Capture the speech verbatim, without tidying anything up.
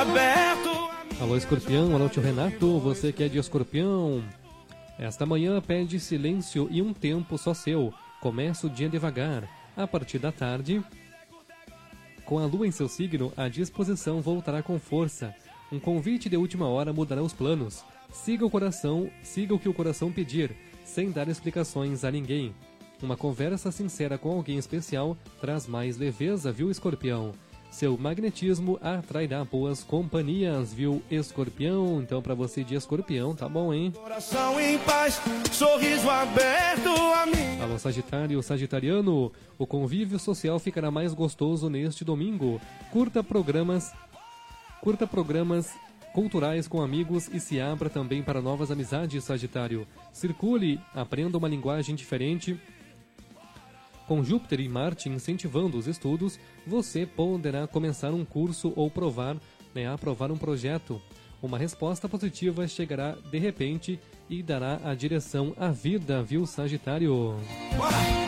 aberto. Alô, Escorpião, alô, tio Renato, você que é de Escorpião. Esta manhã pede silêncio e um tempo só seu. Começa o dia devagar. A partir da tarde, com a lua em seu signo, a disposição voltará com força. Um convite de última hora mudará os planos. Siga o coração, siga o que o coração pedir, sem dar explicações a ninguém. Uma conversa sincera com alguém especial traz mais leveza, viu, Escorpião? Seu magnetismo atrairá boas companhias, viu, Escorpião? Então, pra você de Escorpião, tá bom, hein? Coração em paz, sorriso aberto a mim. Alô, Sagitário, Sagitariano, o convívio social ficará mais gostoso neste domingo. Curta programas, curta programas culturais com amigos e se abra também para novas amizades, Sagitário. Circule, aprenda uma linguagem diferente. Com Júpiter e Marte incentivando os estudos, você poderá começar um curso ou provar, né, aprovar um projeto. Uma resposta positiva chegará de repente e dará a direção à vida, viu, Sagitário? Bora!